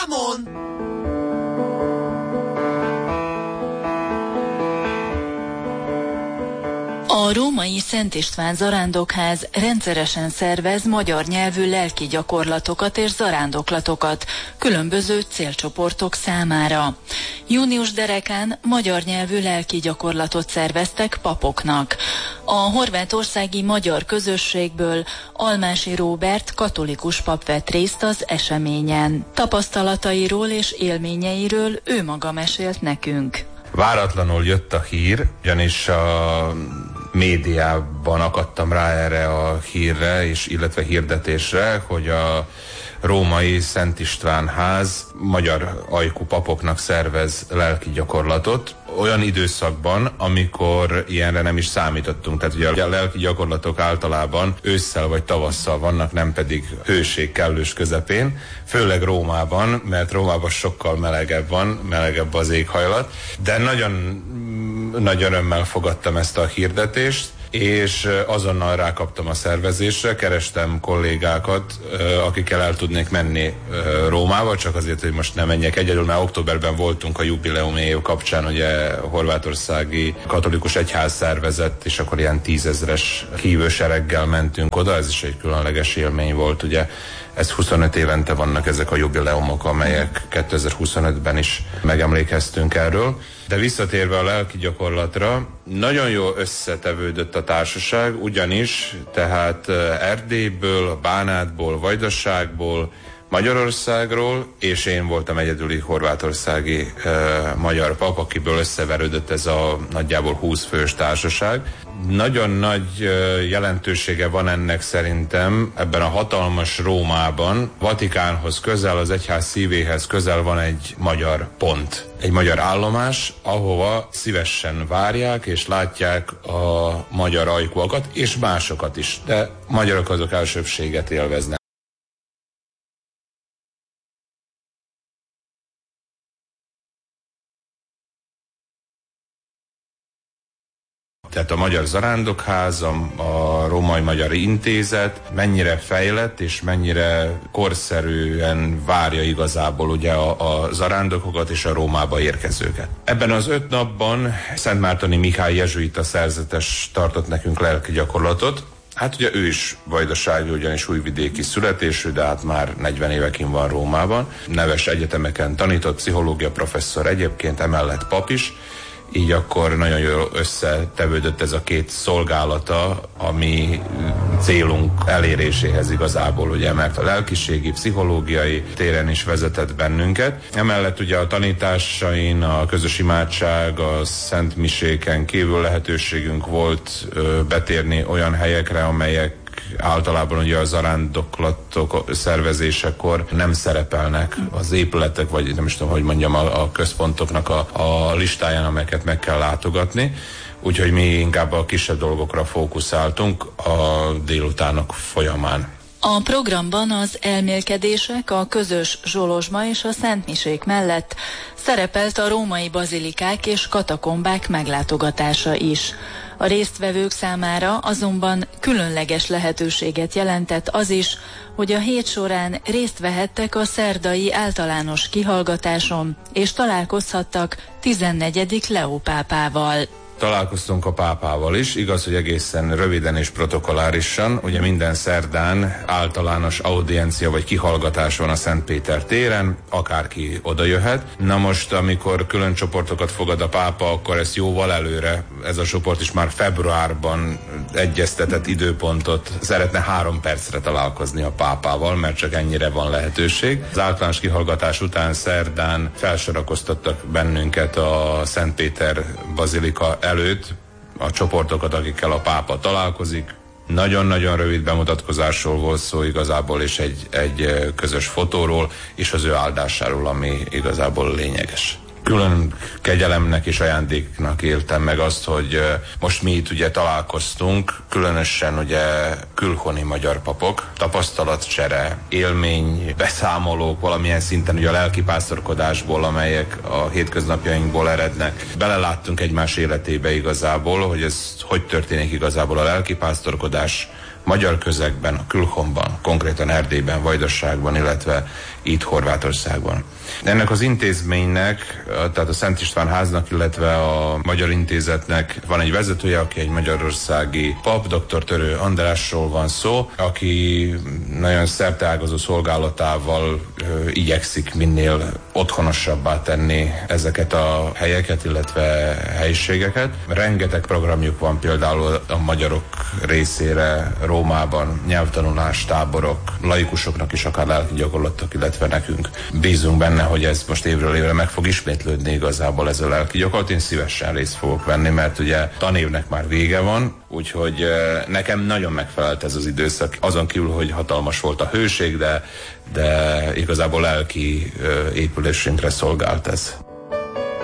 Come on! A római Szent István Zarándokház rendszeresen szervez magyar nyelvű lelki gyakorlatokat és zarándoklatokat különböző célcsoportok számára. Június derekán magyar nyelvű lelki gyakorlatot szerveztek papoknak. A horvátországi magyar közösségből Almási Róbert katolikus pap vett részt az eseményen. Tapasztalatairól és élményeiről ő maga mesélt nekünk. Váratlanul jött a hír, ugyanis a médiában akadtam rá erre a hírre, illetve hirdetésre, hogy a római Szent István ház magyar ajkú papoknak szervez lelki gyakorlatot, olyan időszakban, amikor ilyenre nem is számítottunk. Tehát ugye a lelki gyakorlatok általában ősszel vagy tavasszal vannak, nem pedig hőség kellős közepén, főleg Rómában, mert Rómában sokkal melegebb az éghajlat, de nagyon nagy örömmel fogadtam ezt a hirdetést, és azonnal rákaptam a szervezésre, kerestem kollégákat, akikkel el tudnék menni Rómába, csak azért, hogy most nem menjek egyedül, mert októberben voltunk a jubileum év kapcsán, ugye horvátországi katolikus egyház szervezett, és akkor ilyen 10 000-es hívősereggel mentünk oda, ez is egy különleges élmény volt, ugye. Ez 25 évente vannak ezek a jubileumok, amelyek 2025-ben is megemlékeztünk erről. De visszatérve a lelki gyakorlatra, nagyon jól összetevődött a társaság, ugyanis tehát Erdélyből, Bánátból, Vajdaságból, Magyarországról, és én voltam egyedüli horvátországi magyar pap, akiből összeverődött ez a nagyjából 20 fős társaság. Nagyon nagy jelentősége van ennek szerintem ebben a hatalmas Rómában. Vatikánhoz közel, az egyház szívéhez közel van egy magyar pont, egy magyar állomás, ahova szívesen várják és látják a magyar ajkúakat, és másokat is, de magyarok azok elsőbbséget élveznek. Tehát a Magyar Zarándokház, a Római Magyar Intézet mennyire fejlett és mennyire korszerűen várja igazából ugye a zarándokokat és a Rómába érkezőket. Ebben az 5 napban Szentmártoni Mihály jezsuita szerzetes tartott nekünk lelki gyakorlatot. Hát ugye ő is vajdasági, ugyanis újvidéki születésű, de hát már 40 évekin van Rómában. Neves egyetemeken tanított, pszichológia professzor egyébként, emellett pap is. Így akkor nagyon jól összetevődött ez a két szolgálata, ami célunk eléréséhez igazából, ugye, mert a lelkiségi, pszichológiai téren is vezetett bennünket. Emellett ugye a tanításain, a közös imádság, a szent miséken kívül lehetőségünk volt betérni olyan helyekre, amelyek általában ugye a zarándoklatok szervezésekor nem szerepelnek az épületek, vagy nem is tudom, hogy mondjam, a központoknak a listáján, amelyeket meg kell látogatni. Úgyhogy mi inkább a kisebb dolgokra fókuszáltunk a délutánok folyamán. A programban az elmélkedések, a közös zsolozsma és a szentmisék mellett szerepelt a római bazilikák és katakombák meglátogatása is. A résztvevők számára azonban különleges lehetőséget jelentett az is, hogy a hét során részt vehettek a szerdai általános kihallgatáson, és találkozhattak 14. Leó pápával. Találkoztunk a pápával is, igaz, hogy egészen röviden és protokollárisan, ugye minden szerdán általános audiencia vagy kihallgatás van a Szent Péter téren, akárki oda jöhet. Na most, amikor külön csoportokat fogad a pápa, akkor ezt jóval előre, ez a csoport is már februárban egyeztetett időpontot szeretne 3 percre találkozni a pápával, mert csak ennyire van lehetőség. Az általános kihallgatás után szerdán felsorakoztattak bennünket a Szent Péter bazilika előtt a csoportokat, akikkel a pápa találkozik. Nagyon-nagyon rövid bemutatkozásról volt szó igazából, és egy közös fotóról, és az ő áldásáról, ami igazából lényeges. Külön kegyelemnek és ajándéknak éltem meg azt, hogy most mi itt ugye találkoztunk, különösen ugye külhoni magyar papok, tapasztalatcsere, élmény, beszámolók valamilyen szinten ugye a lelkipásztorkodásból, amelyek a hétköznapjainkból erednek. Beleláttunk egymás életébe igazából, hogy ez hogy történik igazából a lelkipásztorkodás magyar közegben, a Külhomban, konkrétan Erdélyben, Vajdaságban, illetve itt Horvátországban. Ennek az intézménynek, tehát a Szent István háznak, illetve a Magyar Intézetnek van egy vezetője, aki egy magyarországi pap, dr. Törő Andrásról van szó, aki nagyon szerteágazó szolgálatával igyekszik minél otthonosabbá tenni ezeket a helyeket, illetve helyiségeket. Rengeteg programjuk van például a magyarok részére Rómában, nyelvtanulás, táborok, laikusoknak is akár lelki gyakorlatok, illetve nekünk. Bízunk benne, hogy ez most évről évre meg fog ismétlődni igazából ez a lelki gyakorlat. Én szívesen részt fogok venni, mert ugye tanévnek már vége van, úgyhogy nekem nagyon megfelelt ez az időszak. Azon kívül, hogy hatalmas volt a hőség, de igazából lelki épülésünkre szolgált ez.